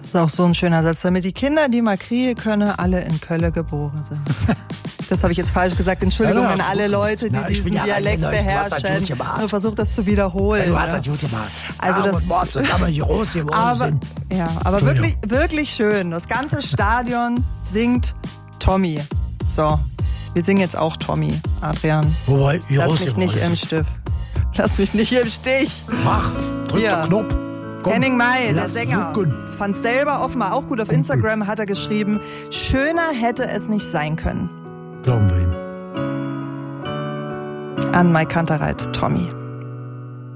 Das ist auch so ein schöner Satz, damit die Kinder, die mal kriegen können, alle in Köln geboren sind. Das habe ich jetzt falsch gesagt. Entschuldigung an alle Leute, die diesen Dialekt beherrschen. Ich versuche das zu wiederholen. Du hast das gut gemacht. Also das zusammen hier groß geworden sind. Ja, aber wirklich, wirklich schön. Das ganze Stadion singt Tommy. So, wir singen jetzt auch Tommy, Adrian. Wobei, Lass mich nicht im Stift. Lass mich nicht im Stich. Mach, drück den Knopf. Komm, Henning May, der lass Sänger, jucken. fand selber offenbar auch gut. Auf Instagram hat er geschrieben, schöner hätte es nicht sein können. Glauben wir ihm. An Mike Kantereit, Tommy.